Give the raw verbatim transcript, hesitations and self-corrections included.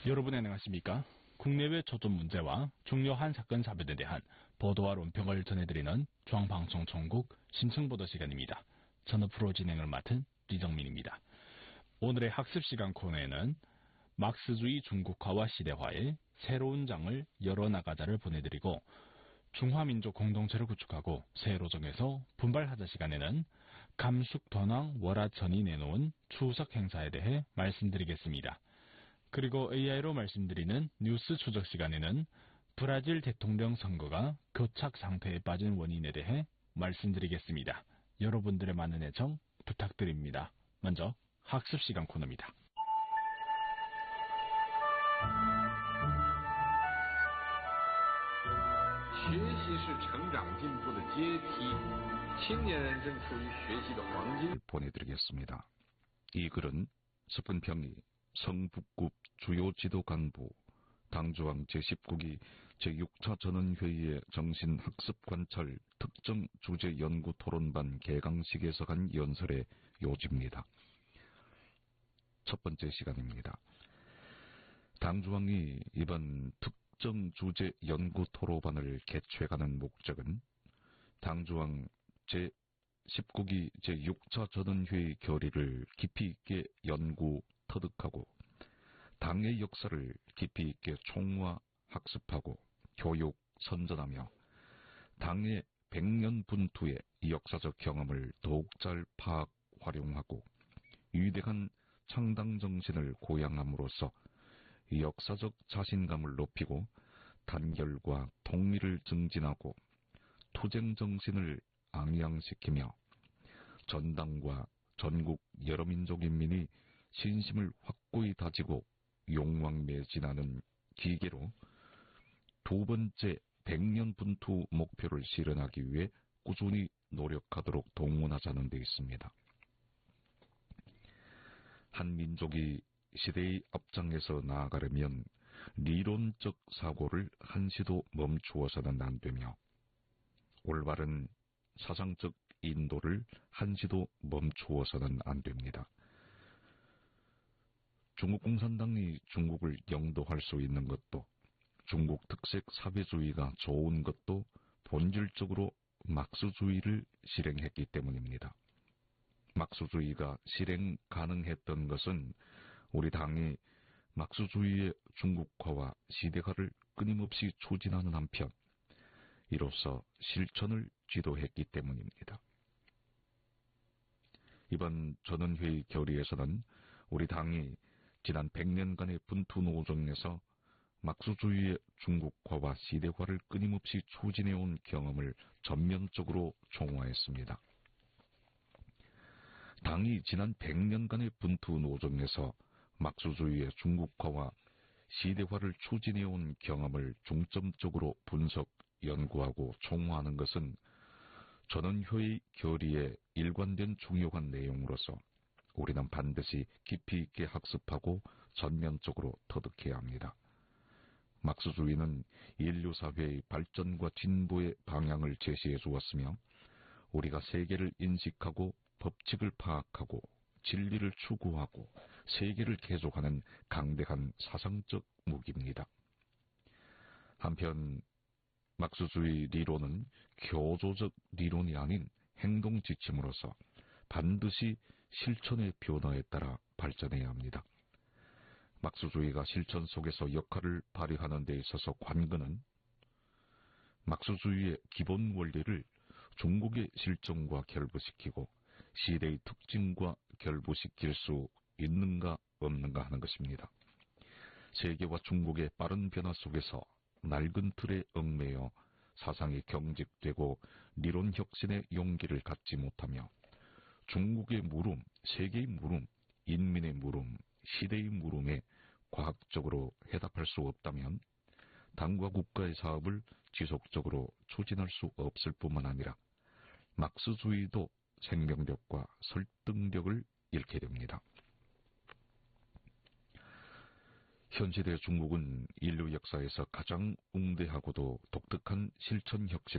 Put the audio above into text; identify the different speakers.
Speaker 1: 여러분 안녕하십니까? 국내외 초점 문제와 중요한 사건 사변에 대한 보도와 논평을 전해드리는 중앙방송총국 심층보도 시간입니다. 저는 프로 진행을 맡은 리정민입니다. 오늘의 학습시간 코너에는 막스주의 중국화와 시대화의 새로운 장을 열어나가자를 보내드리고, 중화민족 공동체를 구축하고 세로 정해서 분발하자 시간에는 감숙던왕 월하천이 내놓은 추석 행사에 대해 말씀드리겠습니다. 그리고 에이아이로 말씀드리는 뉴스 추적 시간에는 브라질 대통령 선거가 교착 상태에 빠진 원인에 대해 말씀드리겠습니다. 여러분들의 많은 애청 부탁드립니다. 먼저 학습시간 코너입니다.
Speaker 2: 学习是成长进步的阶梯，青年人正处于学习的黄金。
Speaker 3: 보내드리겠습니다. 이 글은 서분평이 성북급 주요 지도 간부 당조왕 제십구 기 제육 차 전원회의의 정신학습관찰 특정 주제 연구 토론반 개강식에서 간 연설의 요지입니다. 첫 번째 시간입니다. 당조왕이 이번 특정 주제 연구 토론반을 개최하는 목적은 당조왕 제십구 기 제육 차 전원회의 결의를 깊이 있게 연구 터득하고 당의 역사를 깊이 있게 총화 학습하고 교육 선전하며 당의 백년 분투의 역사적 경험을 더욱 잘 파악 활용하고 위대한 창당 정신을 고양함으로써 역사적 자신감을 높이고 단결과 통일을 증진하고 투쟁 정신을 앙양시키며 전당과 전국 여러 민족 인민이 신심을 확고히 다지고 용왕매진하는 기계로 두 번째 백년 분투 목표를 실현하기 위해 꾸준히 노력하도록 동원하자는 데 있습니다. 한 민족이 시대의 앞장에서 나아가려면理論적 사고를 한시도 멈추어서는 안 되며 올바른 사상적 인도를 한시도 멈추어서는 안 됩니다. 중국 공산당이 중국을 영도할 수 있는 것도 중국 특색 사회주의가 좋은 것도 본질적으로 막스주의를 실행했기 때문입니다. 막스주의가 실행 가능했던 것은 우리 당이 막스주의의 중국화와 시대화를 끊임없이 추진하는 한편 이로써 실천을 지도했기 때문입니다. 이번 전원회의 결의에서는 우리 당이 지난 백 년간의 분투 노정에서 막스주의의 중국화와 시대화를 끊임없이 추진해온 경험을 전면적으로 총화했습니다. 당이 지난 백 년간의 분투 노정에서 막스주의의 중국화와 시대화를 추진해온 경험을 중점적으로 분석, 연구하고 총화하는 것은 전원회의 결의의 일관된 중요한 내용으로서 우리는 반드시 깊이 있게 학습하고 전면적으로 터득해야 합니다. 막스주의는 인류사회의 발전과 진보의 방향을 제시해 주었으며 우리가 세계를 인식하고 법칙을 파악하고 진리를 추구하고 세계를 개조하는 강대한 사상적 무기입니다. 한편 막스주의 리론은 교조적 리론이 아닌 행동 지침으로서 반드시 실천의 변화에 따라 발전해야 합니다. 막스주의가 실천 속에서 역할을 발휘하는 데 있어서 관건은 막스주의의 기본 원리를 중국의 실정과 결부시키고 시대의 특징과 결부시킬 수 있는가 없는가 하는 것입니다. 세계와 중국의 빠른 변화 속에서 낡은 틀에 얽매여 사상이 경직되고 리론 혁신의 용기를 갖지 못하며 중국의 물음, 세계의 물음, 인민의 물음, 시대의 물음에 과학적으로 해답할 수 없다면 당과 국가의 사업을 지속적으로 추진할 수 없을 뿐만 아니라 막스주의도 생명력과 설득력을 잃게 됩니다. 현시대 중국은 인류 역사에서 가장 웅대하고도 독특한 실천 혁신